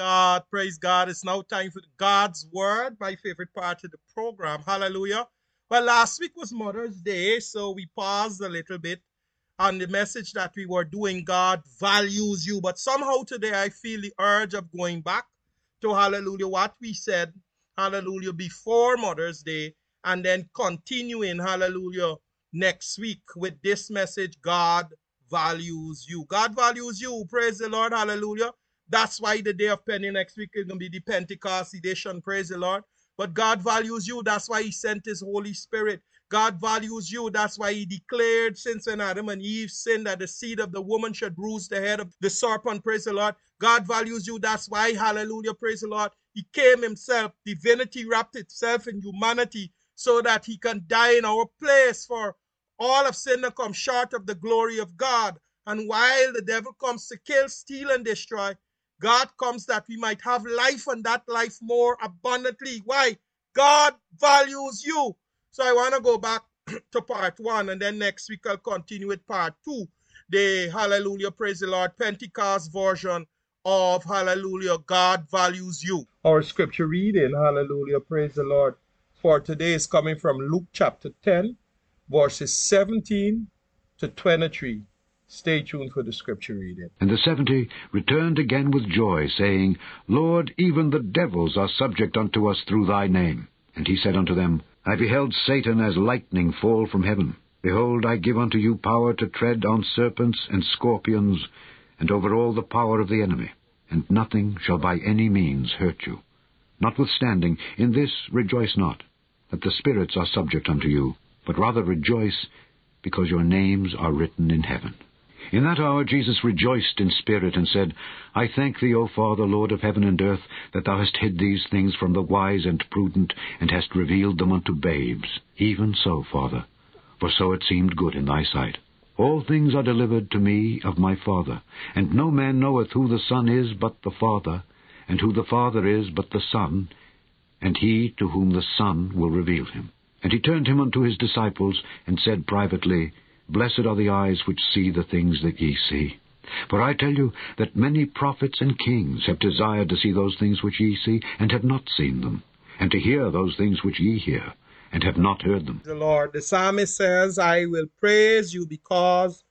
God, praise God. It's now time for God's Word, my favorite part of the program. Hallelujah. Well, last week was Mother's Day, so we paused a little bit on the message that we were doing. God values you. But somehow today I feel the urge of going back to, hallelujah, what we said, hallelujah, before Mother's Day, and then continuing, hallelujah, next week with this message. God values you. God values you. Praise the Lord. Hallelujah. That's why the day of penny next week is going to be the Pentecost edition. Praise the Lord. But God values you. That's why he sent his Holy Spirit. God values you. That's why he declared, since when Adam and Eve sinned, that the seed of the woman should bruise the head of the serpent. Praise the Lord. God values you. That's why, hallelujah, praise the Lord, he came himself. Divinity wrapped itself in humanity so that he can die in our place, for all of sin that come short of the glory of God. And while the devil comes to kill, steal, and destroy, God comes that we might have life, and that life more abundantly. Why? God values you. So I want to go back to part 1, and then next week I'll continue with part 2. The hallelujah, praise the Lord, Pentecost version of hallelujah, God values you. Our scripture reading, hallelujah, praise the Lord, for today is coming from Luke chapter 10, verses 17 to 23. Stay tuned for the scripture reading. And the 70 returned again with joy, saying, Lord, even the devils are subject unto us through thy name. And he said unto them, I beheld Satan as lightning fall from heaven. Behold, I give unto you power to tread on serpents and scorpions, and over all the power of the enemy, and nothing shall by any means hurt you. Notwithstanding, in this rejoice not, that the spirits are subject unto you, but rather rejoice, because your names are written in heaven. In that hour Jesus rejoiced in spirit, and said, I thank thee, O Father, Lord of heaven and earth, that thou hast hid these things from the wise and prudent, and hast revealed them unto babes. Even so, Father, for so it seemed good in thy sight. All things are delivered to me of my Father, and no man knoweth who the Son is but the Father, and who the Father is but the Son, and he to whom the Son will reveal him. And he turned him unto his disciples, and said privately, Blessed are the eyes which see the things that ye see. For I tell you that many prophets and kings have desired to see those things which ye see, and have not seen them, and to hear those things which ye hear, and have not heard them. The Lord, the psalmist says, I will praise you because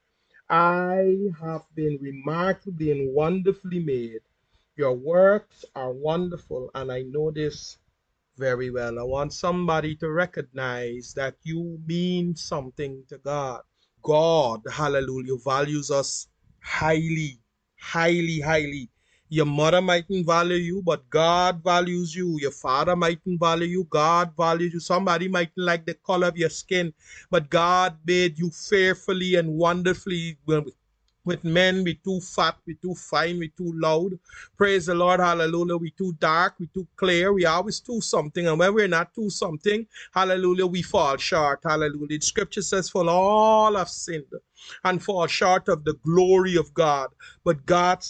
I have been remarkably and wonderfully made. Your works are wonderful, and I know this very well. I want somebody to recognize that you mean something to God. God, hallelujah, values us highly, highly, highly. Your mother mightn't value you, but God values you. Your father mightn't value you, God values you. Somebody mightn't like the color of your skin, but God made you fearfully and wonderfully. With men, we too fat, we too fine, we too loud. Praise the Lord, hallelujah. We too dark, we too clear. We always too something. And when we're not too something, hallelujah, we fall short, hallelujah. The scripture says, for all have sinned and fall short of the glory of God. But God